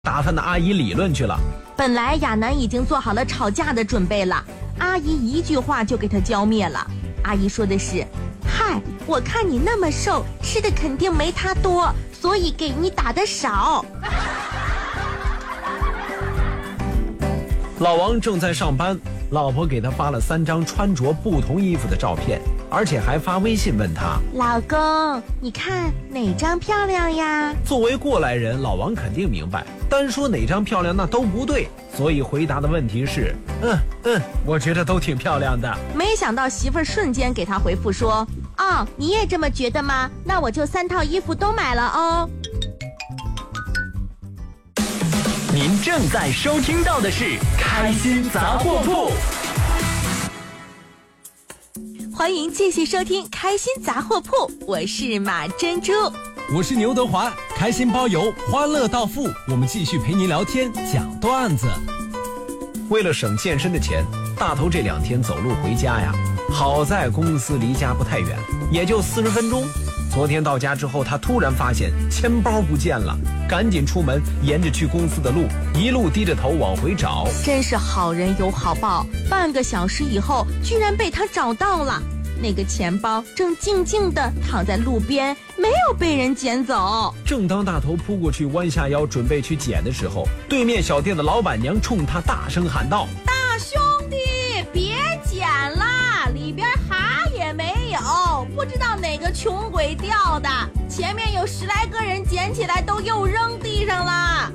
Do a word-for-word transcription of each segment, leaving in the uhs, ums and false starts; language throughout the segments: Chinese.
打饭的阿姨理论去了。 本来亚楠已经做好了吵架的准备了，阿姨一句话就给他浇灭了。阿姨说的是：嗨，我看你那么瘦，吃的肯定没他多，所以给你打的少。 老王正在上班，老婆给他发了三张穿着不同衣服的照片，而且还发微信问他： 老公，你看哪张漂亮呀？ 作为过来人，老王肯定明白，单说哪张漂亮那都不对，所以回答的问题是：嗯嗯，我觉得都挺漂亮的。 没想到媳妇儿瞬间给他回复说：哦，你也这么觉得吗？那我就三套衣服都买了哦。 您正在收听到的是开心杂货铺， 欢迎继续收听开心杂货铺，我是马珍珠， 我是牛德华，开心包邮，欢乐到付，我们继续陪您聊天讲段子。 为了省健身的钱，大头这两天走路回家呀，好在公司离家不太远，也就四十分钟。昨天到家之后，他突然发现钱包不见了，赶紧出门，沿着去公司的路，一路低着头往回找。 真是好人有好报，半个小时以后，居然被他找到了。那个钱包正静静地躺在路边，没有被人捡走。 正当大头扑过去，弯下腰准备去捡的时候，对面小店的老板娘冲他大声喊道： 大兄弟，别捡了，里边啥也没有，不知道哪个穷鬼掉的，前面有十来个人捡起来都又扔地上了。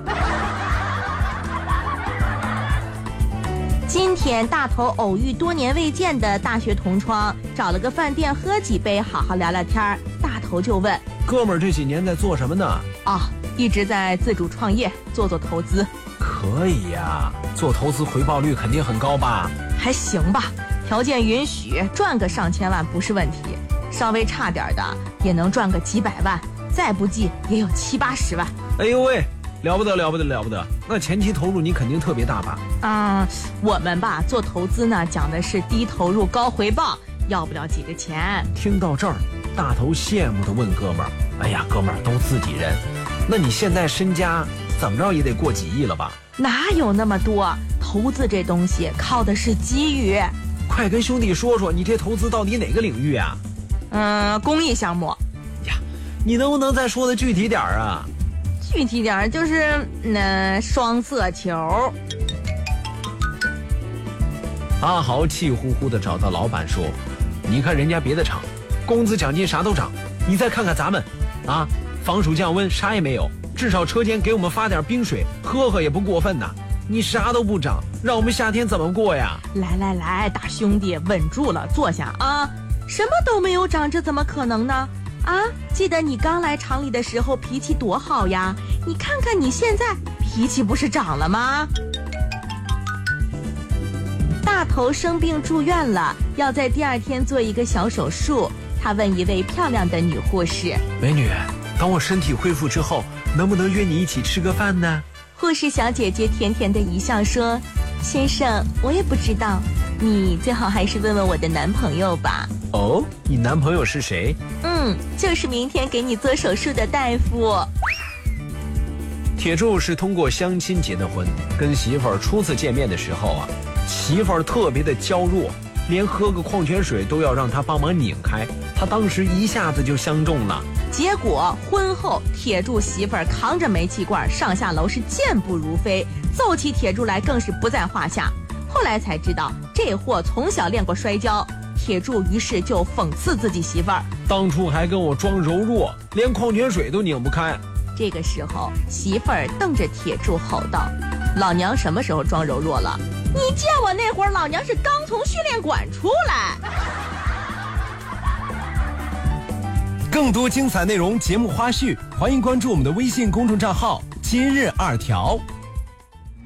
今天大头偶遇多年未见的大学同窗，找了个饭店喝几杯，好好聊聊天。大头就问： 哥们儿这几年在做什么呢？ 哦，一直在自主创业，做做投资。 可以呀，做投资回报率肯定很高吧？ 还行吧，条件允许，赚个上千万不是问题，稍微差点的也能赚个几百万，再不济也有七八十万。 哎呦喂，了不得了不得了不得！那前期投入你肯定特别大吧？ 嗯，我们吧做投资呢，讲的是低投入高回报，要不了几个钱。 听到这儿，大头羡慕地问哥们儿：哎呀，哥们儿都自己人，那你现在身家怎么着也得过几亿了吧？ 哪有那么多？投资这东西靠的是机遇。 快跟兄弟说说，你这投资到底哪个领域啊？ 嗯，公益项目。 呀，你能不能再说的具体点儿啊？ 具体点就是那、嗯、双色球。 阿豪气呼呼地找到老板说：你看人家别的厂工资奖金啥都涨，你再看看咱们啊，防暑降温啥也没有，至少车间给我们发点冰水喝喝也不过分呐。你啥都不涨，让我们夏天怎么过呀？ 来来来，大兄弟稳住了，坐下啊！什么都没有涨，这怎么可能呢？啊，记得你刚来厂里的时候脾气多好呀，你看看你现在脾气不是涨了吗？大头生病住院了，要在第二天做一个小手术。他问一位漂亮的女护士： 美女，等我身体恢复之后，能不能约你一起吃个饭呢？ 护士小姐姐甜甜的一笑说：先生，我也不知道，你最好还是问问我的男朋友吧。 哦，你男朋友是谁？ 嗯，就是明天给你做手术的大夫。 铁柱是通过相亲结的婚，跟媳妇儿初次见面的时候啊，媳妇儿特别的娇弱，连喝个矿泉水都要让他帮忙拧开，他当时一下子就相中了。 结果婚后铁柱媳妇儿扛着煤气罐上下楼是健步如飞，揍起铁柱来更是不在话下。后来才知道这货从小练过摔跤，铁柱于是就讽刺自己媳妇儿， 当初还跟我装柔弱，连矿泉水都拧不开。 这个时候媳妇儿瞪着铁柱吼道：老娘什么时候装柔弱了？你见我那会儿老娘是刚从训练馆出来。 更多精彩内容节目花絮，欢迎关注我们的微信公众账号今日二条。